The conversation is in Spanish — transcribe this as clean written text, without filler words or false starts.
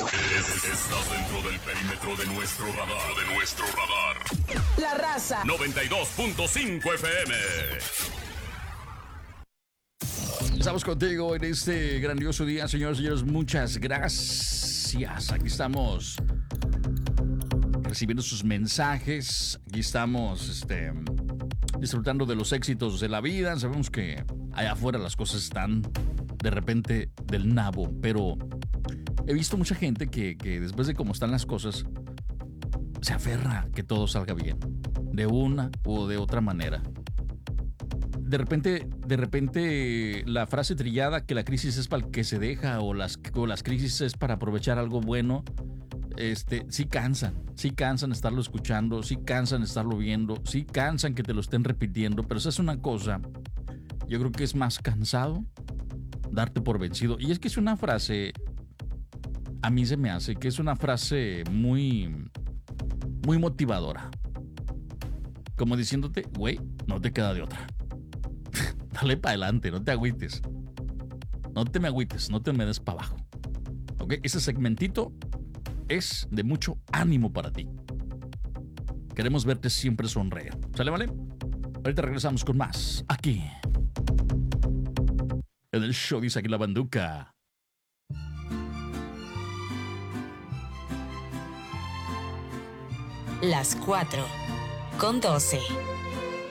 Estás dentro del perímetro de nuestro radar. La Raza. 92.5 FM. Estamos contigo en este grandioso día, señores y señores. Muchas gracias. Aquí estamos recibiendo sus mensajes. Aquí estamos disfrutando de los éxitos de la vida. Sabemos que allá afuera las cosas están de repente del nabo, pero he visto mucha gente que después de cómo están las cosas se aferra a que todo salga bien, de una o de otra manera. De repente la frase trillada que la crisis es para el que se deja o las crisis es para aprovechar algo bueno, sí cansan estarlo escuchando, sí cansan estarlo viendo, sí cansan que te lo estén repitiendo, pero esa es una cosa, yo creo que es más cansado darte por vencido. Y es que es una frase, a mí se me hace que es una frase muy, muy motivadora. Como diciéndote, güey, no te queda de otra. Dale para adelante, no te agüites. No te me agüites, no te me des para abajo. ¿Ok? Ese segmentito es de mucho ánimo para ti. Queremos verte siempre sonreír. ¿Sale, vale? Ahorita regresamos con más. Aquí. En el show dice aquí la banduca. Las 4:12.